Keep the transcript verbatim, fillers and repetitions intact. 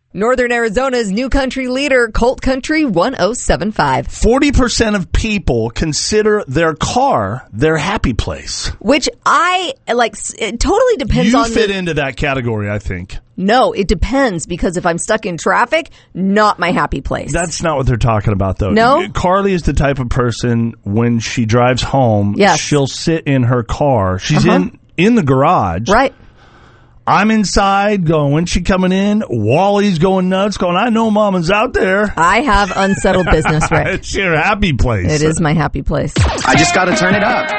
Northern Arizona's new country leader, Colt Country one oh seven five. forty percent of people consider their car their happy place. Which I, like, it totally depends you on... You fit the, into that category, I think. No, it depends, because if I'm stuck in traffic, not my happy place. That's not what they're talking about, though. No? Carly is the type of person, when she drives home, yes. she'll sit in her car. She's uh-huh. in, in the garage. Right. I'm inside going, when's she coming in? Wally's going nuts, going, I know Mama's out there. I have unsettled business, Rick. It's your happy place. It is my happy place. I just got to turn it up.